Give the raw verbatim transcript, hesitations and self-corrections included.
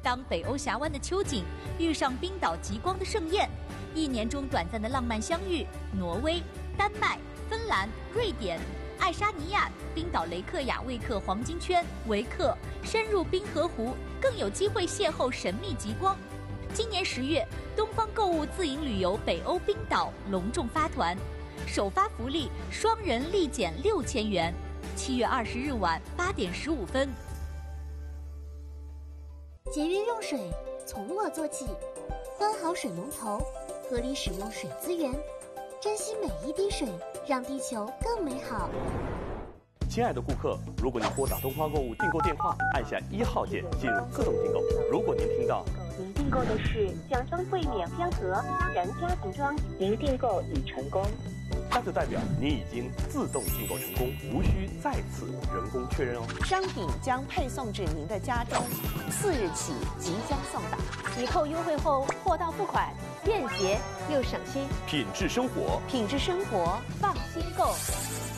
当北欧峡湾的秋景遇上冰岛极光的盛宴，一年中短暂的浪漫相遇，挪威、丹麦、芬兰、瑞典、爱沙尼亚、冰岛雷克雅未克黄金圈、维克，深入冰河湖，更有机会邂逅神秘极光。今年十月，东方购物自营旅游北欧冰岛隆重发团，首发福利双人立减六千元。七月二十日晚八点十五分。 节约用水，从我做起，关好水龙头，合理使用水资源，珍惜每一滴水，让地球更美好。 亲爱的顾客，如果您拨打东方购物订购电话，按下一号键进入自动订购。如果您听到您订购的是奖装柜免片盒然家庭装，您订购已成功， 那就代表您已经自动订购成功，无需再次人工确认哦。 商品将配送至您的家中，次日起即将送达。 抵扣优惠后，货到付款，便捷又省心。 品质生活， 品质生活， 放心购。